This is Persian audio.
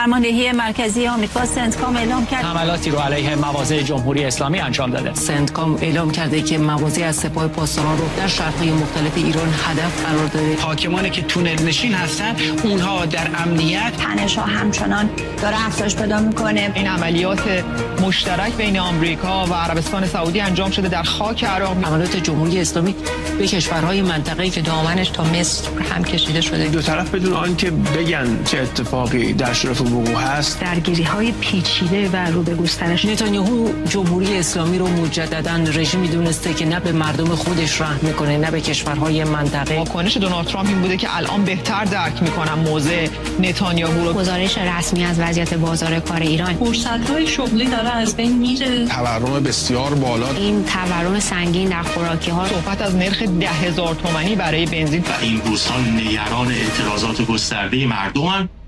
فرماندهی مرکزی آمریکا سنتکام اعلام کرد حملاتی رو علیه مواضع جمهوری اسلامی انجام داده. سنتکام اعلام کرده که مواضع از سپاه پاسداران رو در شهرهای مختلف ایران هدف قرار داده. حاکمانی که تونل نشین هستن اونها در امنیت. تنش‌ها همچنان داره افزایش پیدا میکنه. این عملیات مشترک بین آمریکا و عربستان سعودی انجام شده در خاک عراق. عملیات جمهوری اسلامی به کشورهای منطقه‌ای که دامنش تا مصر هم کشیده شده. دو طرف بدون آنکه بگن چه اتفاقی در شرف وقوع هست. درگیری‌های پیچیده و رو به گسترش. نتانیاهو جمهوری اسلامی رو مجدداً رژیمی دونسته که نه به مردم خودش رحم میکنه نه به کشورهای منطقه. واکنش دونالد ترامپ این بوده که الان بهتر درک میکنم موضع نتانیاهو رو. گزارش رسمی از وضعیت بازار کار ایران. فرصت‌های شغلی داره از بین میره. تورم بسیار بالا. این تورم سنگین در خوراکی‌ها. صحبت از نرخ 10,000 تومانی برای بنزین. و این روزها نگران اعتراضات گسترده مردمن.